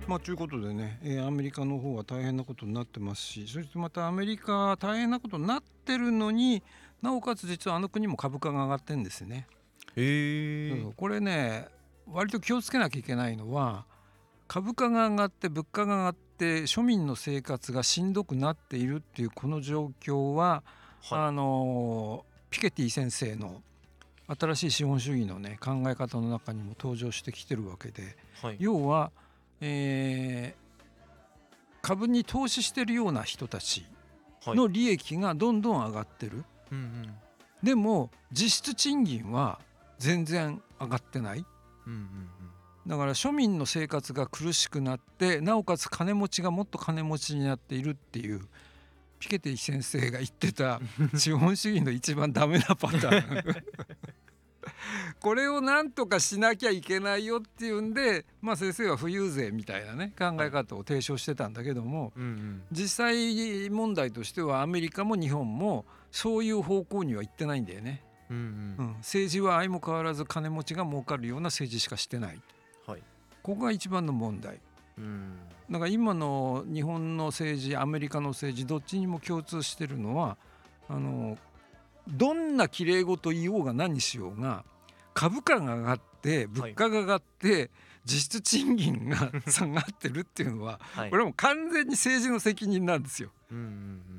ということでね、アメリカの方は大変なことになってますし、そしてまたアメリカ大変なことになってるのになおかつ実はあの国も株価が上がってるんですね。そうそへえ。 うこれね割と気をつけなきゃいけないのは、株価が上がって物価が上がって庶民の生活がしんどくなっているっていうこの状況は、 はい。 ピケティ先生の新しい資本主義のね考え方の中にも登場してきてるわけで、 はい。 要は、株に投資してるような人たちはい。 の利益がどんどん上がってる。 うんうん。 でも実質賃金は全然上がってない。 うんうんうん。 だから庶民の生活が苦しくなって、なおかつ金持ちがもっと金持ちになっているっていう、ピケティ先生が言ってた資本主義の一番ダメなパターンこれをなんとかしなきゃいけないよっていうんで、先生は富裕税みたいなね考はい。 え方を提唱してたんだけども、 うんうん。 実際問題としてはアメリカも日本もそういう方向には行ってないんだよね。 うんうん。 政治は相も変わらず金持ちが儲かるような政治しかしてない。 はい。 ここが一番の問題うん。 だから今の日本の政治アメリカの政治どっちにも共通してるのは、どんな綺麗事言おうが何しようが株価が上がって物価が上がって実質賃金が下がってるっていうのは、 はい。 これはもう完全に政治の責任なんですよ。 うんうんうん。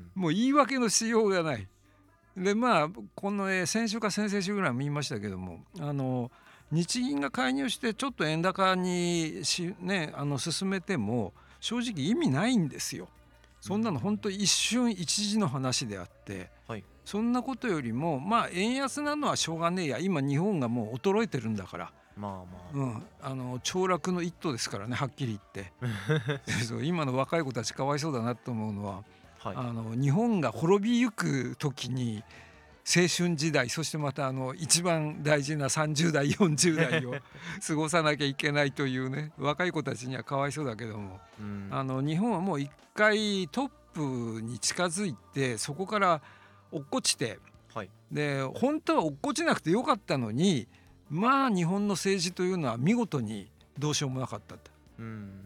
もう言い訳のしようがない。でこの、先週か先々週ぐらいも言いましたけども、日銀が介入してちょっと円高に進めても正直意味ないんですよ。そんなの本当一瞬一時の話であって、 はい。 そんなことよりも円安なのはしょうがねえや、今日本がもう衰えてるんだから、 まあま凋落の一途ですからね、はっきり言ってそう今の若い子たちかわいそうだなと思うのは、 あ。はい。 日本が滅びゆく時に青春時代、そしてまた一番大事な30代40代を過ごさなきゃいけないというね、若い子たちにはかわいそうだけども、 うん。 日本はもう一回トップに近づいてそこから落っこちて、 はい。 で本当は落っこちなくてよかったのに、日本の政治というのは見事にどうしようもなかったと。 うん。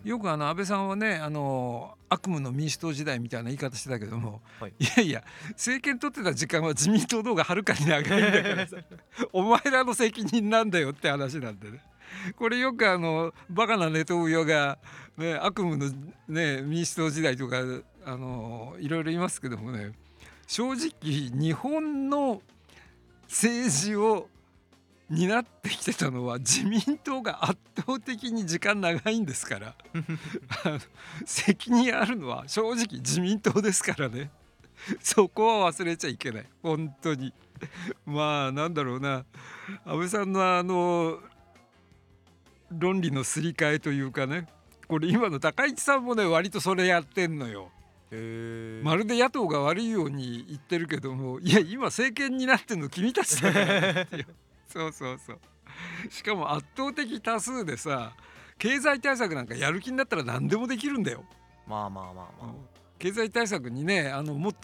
よく安倍さんはね悪夢の民主党時代みたいな言い方してたけども、 はい。 いやいや政権取ってた時間は自民党の方がはるかに長いんだからさお前らの責任なんだよって話なんでね。これよくバカなネトウヨが、ね、悪夢の、ね、民主党時代とかいろいろ言いますけどもね、正直日本の政治を担ってきてたのは自民党が圧倒的に時間長いんですから責任あるのは正直自民党ですからね。そこは忘れちゃいけない本当に。なんだろうな、安倍さんの論理のすり替えというかね、これ今の高市さんもね割とそれやってんのよ。 へえ。 まるで野党が悪いように言ってるけども、いや今政権になってんの君たちだからっていうそうそうそう。しかも圧倒的多数でさ、経済対策なんかやる気になったら何でもできるんだよ。 まあまあまあまあ。 経済対策にねもっと